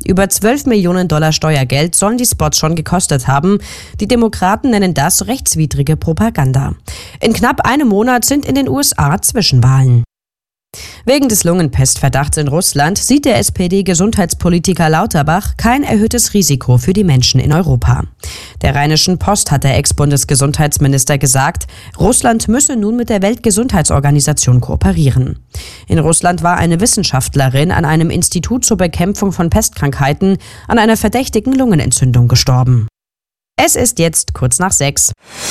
Über $12 Millionen Steuergeld sollen die Spots schon gekostet haben. Die Demokraten nennen das rechtswidrige Propaganda. In knapp einem Monat sind in den USA Zwischenwahlen. Wegen des Lungenpestverdachts in Russland sieht der SPD-Gesundheitspolitiker Lauterbach kein erhöhtes Risiko für die Menschen in Europa. Der Rheinischen Post hat der Ex-Bundesgesundheitsminister gesagt, Russland müsse nun mit der Weltgesundheitsorganisation kooperieren. In Russland war eine Wissenschaftlerin an einem Institut zur Bekämpfung von Pestkrankheiten an einer verdächtigen Lungenentzündung gestorben. Es ist jetzt kurz nach 6.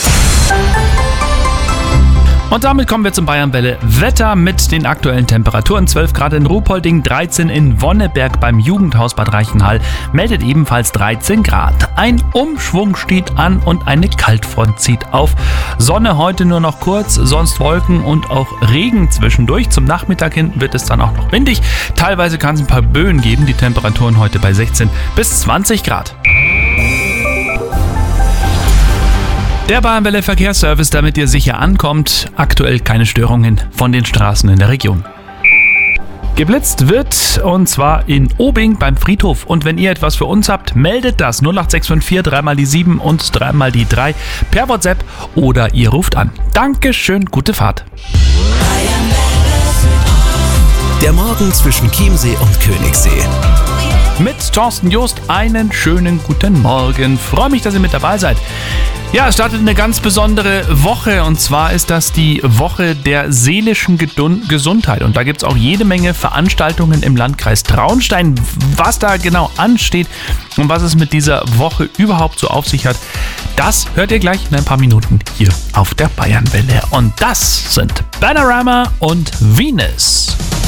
Und damit kommen wir zum Bayernwelle Wetter mit den aktuellen Temperaturen. 12 Grad in Ruhpolding, 13 in Wonneberg beim Jugendhaus Bad Reichenhall, meldet ebenfalls 13 Grad. Ein Umschwung steht an und eine Kaltfront zieht auf. Sonne heute nur noch kurz, sonst Wolken und auch Regen zwischendurch. Zum Nachmittag hin wird es dann auch noch windig. Teilweise kann es ein paar Böen geben. Die Temperaturen heute bei 16 bis 20 Grad. Der Bayernwelle Verkehrsservice, damit ihr sicher ankommt. Aktuell keine Störungen von den Straßen in der Region. Geblitzt wird, und zwar in Obing beim Friedhof. Und wenn ihr etwas für uns habt, meldet das 08654 3 die 7 und 3 die 3 per WhatsApp oder ihr ruft an. Dankeschön, gute Fahrt. Der Morgen zwischen Chiemsee und Königssee. Mit Thorsten Joost einen schönen guten Morgen. Freue mich, dass ihr mit dabei seid. Ja, es startet eine ganz besondere Woche, und zwar ist das die Woche der seelischen Gesundheit. Und da gibt es auch jede Menge Veranstaltungen im Landkreis Traunstein. Was da genau ansteht und was es mit dieser Woche überhaupt so auf sich hat, das hört ihr gleich in ein paar Minuten hier auf der Bayernwelle. Und das sind Bananarama und Venus.